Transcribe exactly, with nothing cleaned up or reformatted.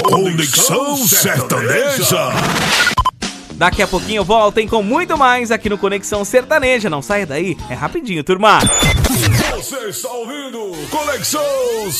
Conexão Sertaneja. Daqui a pouquinho voltem com muito mais aqui no Conexão Sertaneja. Não saia daí, é rapidinho, turma. Você está ouvindo Conexão